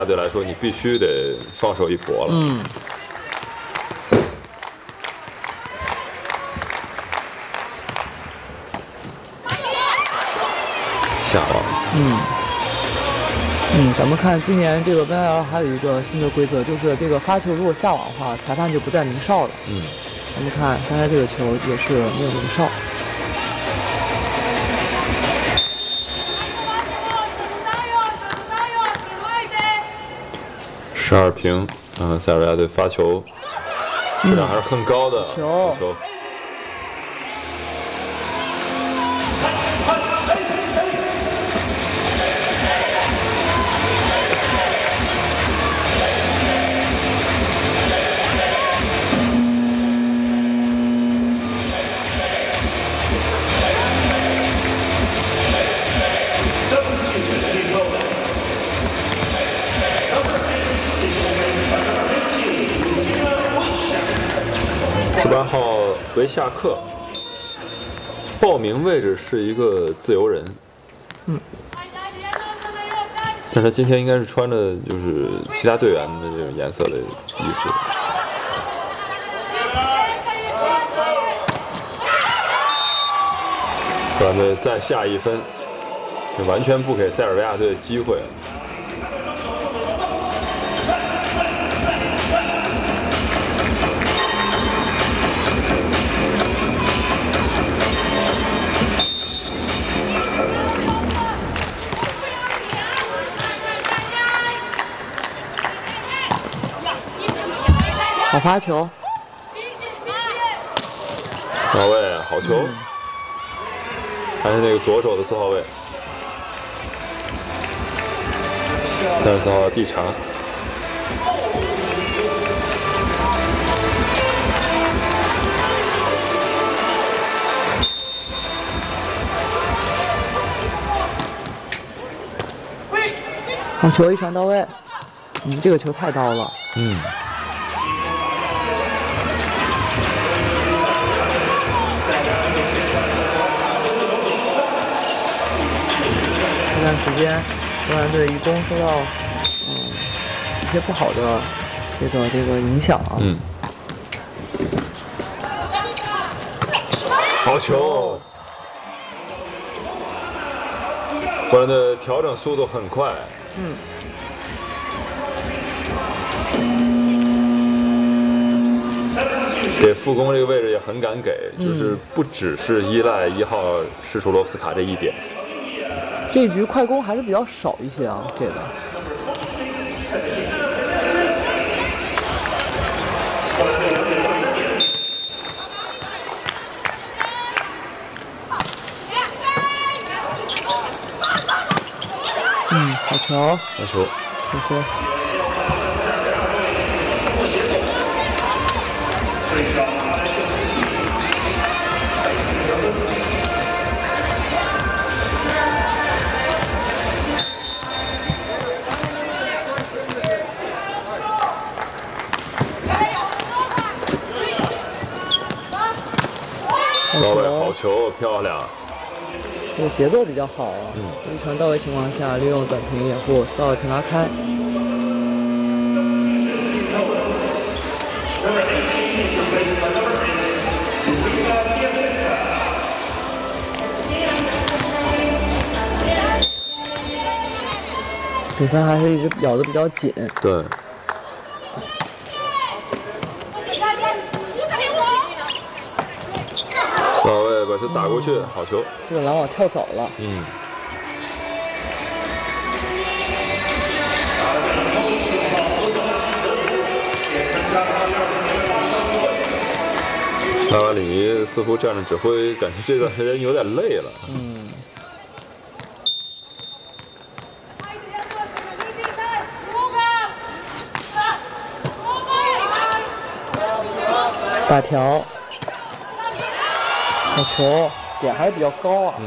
队来说，你必须得放手一搏了。下网。 咱们看今年这个 VIL 还有一个新的规则，就是这个发球如果下网的话，裁判就不再鸣哨了。咱们看刚才这个球也是没有鸣哨。 12平，塞尔维亚队发球质量还是很高的球。 18号维夏克，报名位置是一个自由人。但是他今天应该是穿着就是其他队员的这种颜色的衣服。荷兰队再下一分，就完全不给塞尔维亚队机会。 好发球 4号位好球，还是那个左手的4号位，34号蒂查。 好球，一传到位。这个球太高了。这段时间，荷兰队一共受到一些不好的这个影响啊。 好球！荷兰队调整速度很快。给副攻这个位置也很敢给，就是不只是依赖1号施楚洛夫斯卡这一点。 这局快攻还是比较少一些啊，给的。好球！ 好球！ 好球！ 好球，漂亮！ 这个节奏比较好啊。一传到位情况下，利用短平掩护，4号停拉开。比分还是一直咬得比较紧。 对。4号位把球打过去，好球！ 这个拦网跳走了。 拉瓦里尼似乎站着指挥，感觉这段时间有点累了。 大条，好球，点还是比较高啊。